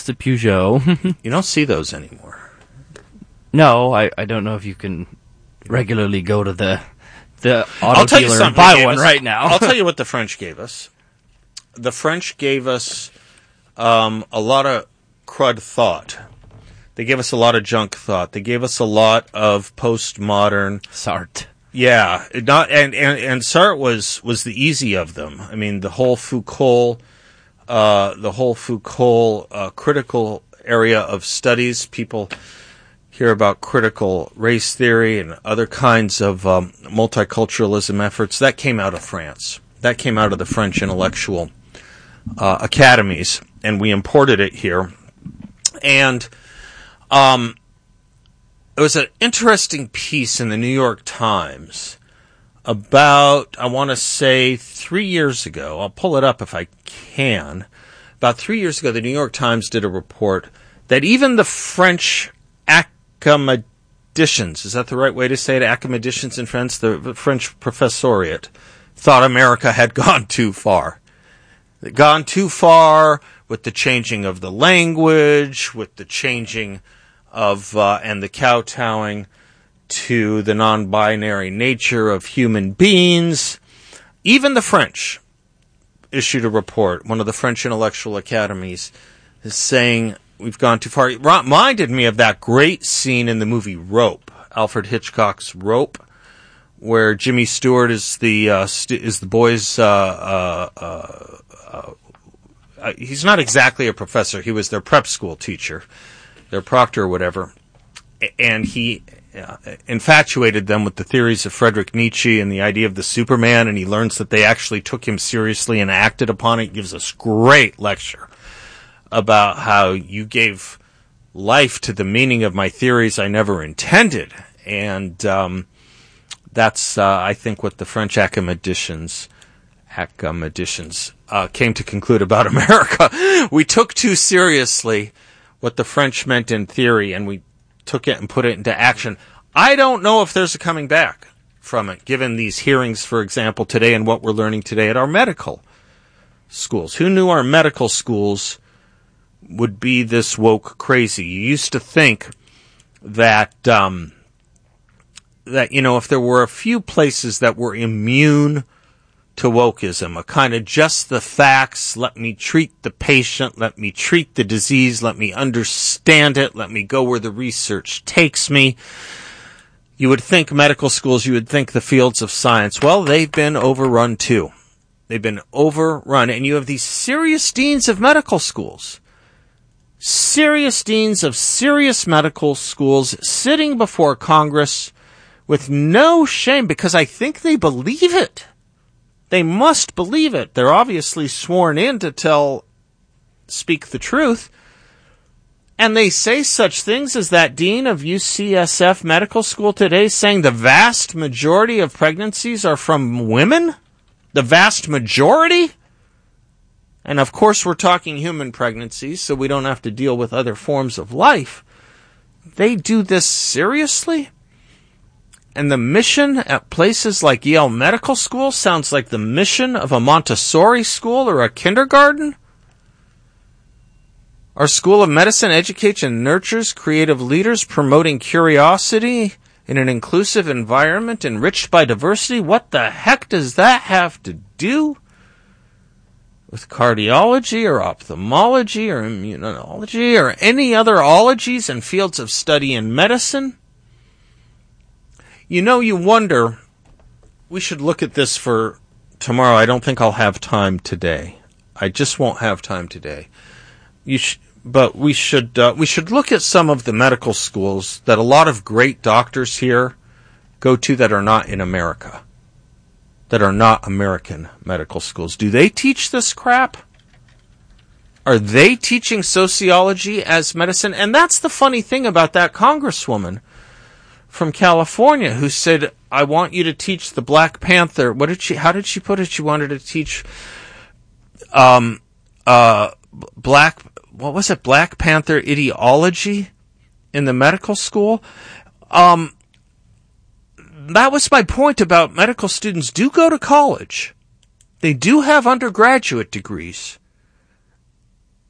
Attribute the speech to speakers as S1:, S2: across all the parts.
S1: Just a Peugeot.
S2: You don't see those anymore.
S1: No, I don't know if you can regularly go to the
S2: I'll
S1: auto
S2: tell you
S1: dealer and
S2: something
S1: buy
S2: they gave
S1: one
S2: us.
S1: right now.
S2: I'll tell you what the French gave us. The French gave us a lot of crud thought. They gave us a lot of junk thought. They gave us a lot of postmodern
S1: Sartre.
S2: Yeah, not and Sartre was the easy of them. I mean, the whole Foucault critical area of studies. People hear about critical race theory and other kinds of multiculturalism efforts. That came out of France. That came out of the French intellectual academies, and we imported it here. And it was an interesting piece in the New York Times about, I want to say, 3 years ago. I'll pull it up if I can. About 3 years ago, the New York Times did a report that even the French academicians, is that the right way to say it, academicians in France, the French professoriate, thought America had gone too far. They'd gone too far with the changing of the language, with the changing of and the kowtowing to the non-binary nature of human beings. Even the French issued a report. One of the French intellectual academies is saying we've gone too far. It reminded me of that great scene in the movie Rope, Alfred Hitchcock's Rope, where Jimmy Stewart is the boys. He's not exactly a professor. He was their prep school teacher, their proctor or whatever, and he infatuated them with the theories of Friedrich Nietzsche and the idea of the Superman, and he learns that they actually took him seriously and acted upon it. He gives us great lecture about how you gave life to the meaning of my theories I never intended, and that's I think what the French academicians came to conclude about America. We took too seriously what the French meant in theory, and we took it and put it into action. I don't know if there's a coming back from it, given these hearings, for example, today and what we're learning today at our medical schools. Who knew our medical schools would be this woke crazy? You used to think that, if there were a few places that were immune to wokeism, a kind of just the facts, let me treat the patient, let me treat the disease, let me understand it, let me go where the research takes me. You would think medical schools, you would think the fields of science. Well, they've been overrun too. They've been overrun, and you have these serious deans of medical schools. Serious deans of serious medical schools sitting before Congress with no shame, because I think they believe it. They must believe it. They're obviously sworn in to speak the truth. And they say such things as that dean of UCSF Medical School today saying the vast majority of pregnancies are from women? The vast majority? And of course we're talking human pregnancies, so we don't have to deal with other forms of life. They do this seriously? And the mission at places like Yale Medical School sounds like the mission of a Montessori school or a kindergarten? Our School of Medicine educates and nurtures creative leaders promoting curiosity in an inclusive environment enriched by diversity. What the heck does that have to do with cardiology or ophthalmology or immunology or any other ologies and fields of study in medicine? You wonder, we should look at this for tomorrow. I don't think I'll have time today. I just won't have time today. But we should look at some of the medical schools that a lot of great doctors here go to that are not in America, that are not American medical schools. Do they teach this crap? Are they teaching sociology as medicine? And that's the funny thing about that congresswoman from California who said, I want you to teach the Black Panther. How did she put it? She wanted to teach Black Panther ideology in the medical school. That was my point about medical students do go to college. They do have undergraduate degrees.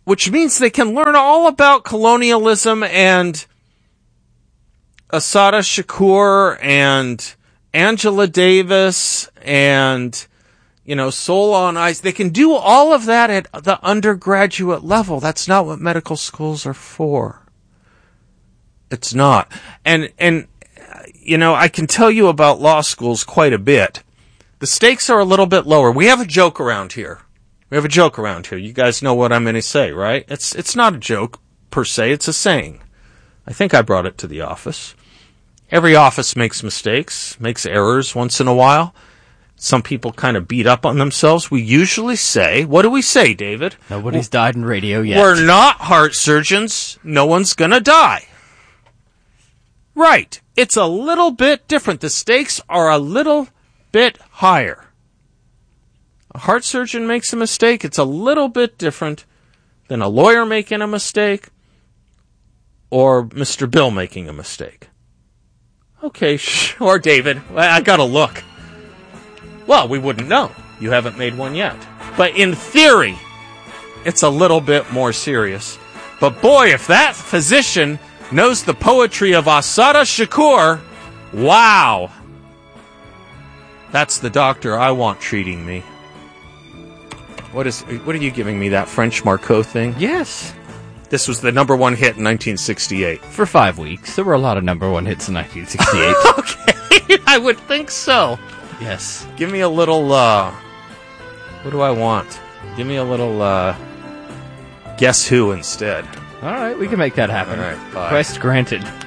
S2: which means they can learn all about colonialism and Assata Shakur and Angela Davis and, Soul on Ice. They can do all of that at the undergraduate level. That's not what medical schools are for. It's not. And I can tell you about law schools quite a bit. The stakes are a little bit lower. We have a joke around here. You guys know what I'm going to say, right? It's not a joke per se. It's a saying. I think I brought it to the office. Every office makes mistakes, makes errors once in a while. Some people kind of beat up on themselves. We usually say, what do we say, David?
S1: Nobody's died in radio yet.
S2: We're not heart surgeons. No one's going to die. Right. It's a little bit different. The stakes are a little bit higher. A heart surgeon makes a mistake. It's a little bit different than a lawyer making a mistake or Mr. Bill making a mistake. Okay, sure, David. I gotta look. Well, we wouldn't know. You haven't made one yet. But in theory, it's a little bit more serious. But boy, if that physician knows the poetry of Assata Shakur, wow. That's the doctor I want treating me. What are you giving me, that French Marceau thing?
S1: Yes.
S2: This was the number one hit in 1968.
S1: For 5 weeks. There were a lot of number one hits in 1968.
S2: Okay, I would think so.
S1: Yes.
S2: Give me a little, what do I want? Give me a little, Guess Who instead.
S1: All right, we can make that happen.
S2: All right, bye.
S1: Request granted.